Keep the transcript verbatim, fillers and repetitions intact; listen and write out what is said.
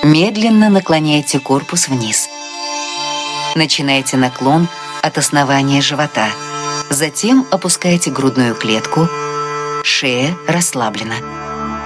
Медленно наклоняйте корпус вниз. Начинайте наклон от основания живота. Затем опускайте грудную клетку. Шея расслаблена.